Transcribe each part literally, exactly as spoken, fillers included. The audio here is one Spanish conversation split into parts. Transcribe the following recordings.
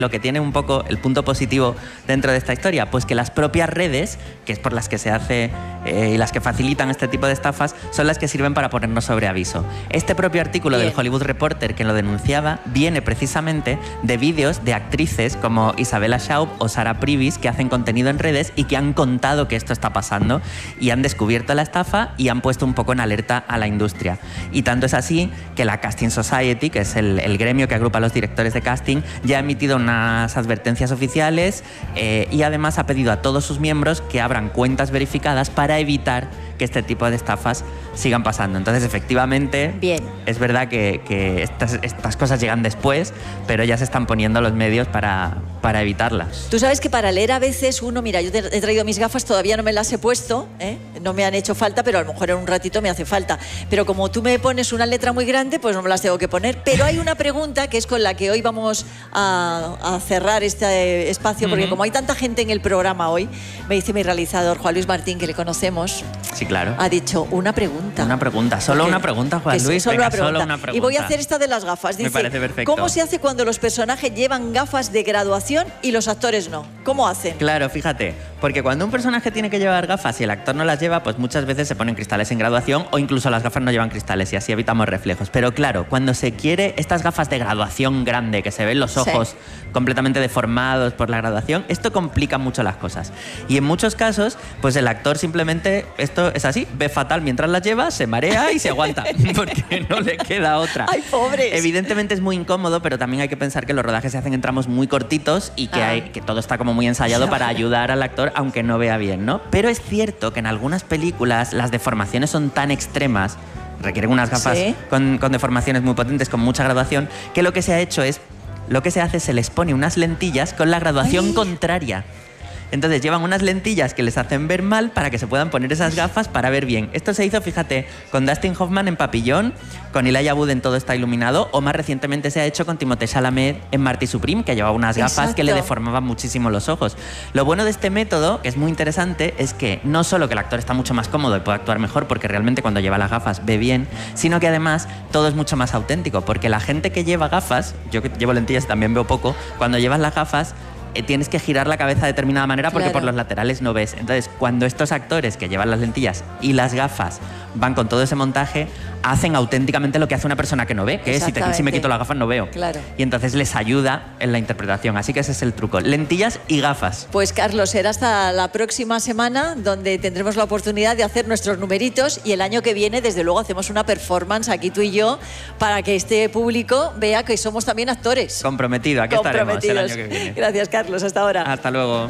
lo que tiene un poco el punto positivo dentro de esta historia, pues que las propias redes, que es por las que se hace eh, y las que facilitan este tipo de estafas, son las que sirven para ponernos sobre aviso. Este propio artículo Bien. del Hollywood Reporter que lo denunciaba viene precisamente de vídeos de actrices como Isabella Schaub o Sarah Privis que hacen contenido en redes y que han contado que esto está pasando y han descubierto la estafa y han puesto un poco en alerta a la industria. Y tanto es así que la Casting Society, que es el, el gremio que agrupa a los directores de casting, ya ha emitido una unas advertencias oficiales eh, y además ha pedido a todos sus miembros que abran cuentas verificadas para evitar que este tipo de estafas sigan pasando. Entonces, efectivamente, Bien. es verdad que, que estas, estas cosas llegan después, pero ya se están poniendo los medios para, para evitarlas. Tú sabes que para leer a veces uno, mira, yo te, he traído mis gafas, todavía no me las he puesto, ¿eh? No me han hecho falta, pero a lo mejor en un ratito me hace falta. Pero como tú me pones una letra muy grande, pues no me las tengo que poner. Pero hay una pregunta que es con la que hoy vamos a, a cerrar este espacio, porque uh-huh. como hay tanta gente en el programa hoy, me dice mi realizador, Juan Luis Martín, que le conocemos. Sí, claro. Ha dicho una pregunta. Una pregunta, solo Porque, una pregunta, Juan Luis. Solo, Venga, una pregunta. solo una pregunta. Y voy a hacer esta de las gafas. Dice, me parece perfecto. ¿cómo se hace cuando los personajes llevan gafas de graduación y los actores no? ¿Cómo hacen? Claro, fíjate, porque cuando un personaje tiene que llevar gafas y el actor no las lleva, pues muchas veces se ponen cristales en graduación o incluso las gafas no llevan cristales y así evitamos reflejos. Pero claro, cuando se quiere estas gafas de graduación grande, que se ven los ojos sí. completamente deformados por la graduación, esto complica mucho las cosas. Y en muchos casos, pues el actor simplemente, esto es así, ve fatal mientras las lleva, se marea y se aguanta, porque no le queda otra. ¡Ay, pobres! Evidentemente es muy incómodo, pero también hay que pensar que los rodajes se hacen en tramos muy cortitos y que, ah. hay, que todo está como muy ensayado para ayudar al actor, aunque no vea bien, ¿no? Pero es cierto que en algunas películas las deformaciones son tan extremas, requieren unas gafas ¿Sí? con, con deformaciones muy potentes, con mucha graduación, que lo que se ha hecho es, lo que se hace es se les pone unas lentillas con la graduación Ay. contraria. Entonces llevan unas lentillas que les hacen ver mal para que se puedan poner esas gafas para ver bien. Esto se hizo, fíjate, con Dustin Hoffman en Papillón, con Elijah Wood en Todo está iluminado, o más recientemente se ha hecho con Timothée Chalamet en Marty Supreme, que llevaba unas gafas Exacto. que le deformaban muchísimo los ojos. Lo bueno de este método, que es muy interesante, es que no solo que el actor está mucho más cómodo y puede actuar mejor, porque realmente cuando lleva las gafas ve bien, sino que además todo es mucho más auténtico, porque la gente que lleva gafas, yo que llevo lentillas y también veo poco, cuando llevas las gafas, Eh, tienes que girar la cabeza de determinada manera porque claro. por los laterales no ves. Entonces, cuando estos actores que llevan las lentillas y las gafas van con todo ese montaje, hacen auténticamente lo que hace una persona que no ve, que es si, te, si me quito las gafas no veo. Claro. Y entonces les ayuda en la interpretación. Así que ese es el truco. Lentillas y gafas. Pues Carlos, será hasta la próxima semana donde tendremos la oportunidad de hacer nuestros numeritos y el año que viene, desde luego, hacemos una performance aquí tú y yo para que este público vea que somos también actores. Comprometido, aquí estaremos el año que viene. Gracias, Carlos. Hasta ahora. Hasta luego.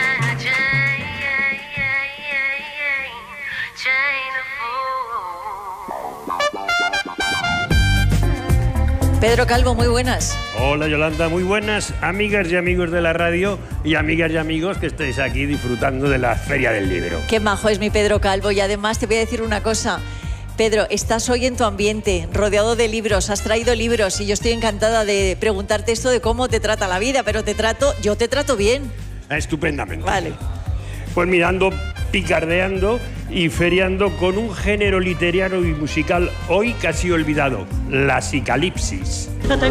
Pedro Calvo, muy buenas. Hola Yolanda, muy buenas, amigas y amigos de la radio y amigas y amigos que estáis aquí disfrutando de la Feria del Libro. Qué majo es mi Pedro Calvo y además te voy a decir una cosa. Pedro, estás hoy en tu ambiente, rodeado de libros, has traído libros y yo estoy encantada de preguntarte esto de cómo te trata la vida, pero te trato, yo te trato bien. Estupendamente. Vale. Pues mirando, picardeando y feriando con un género literario y musical hoy casi olvidado, la psicalipsis.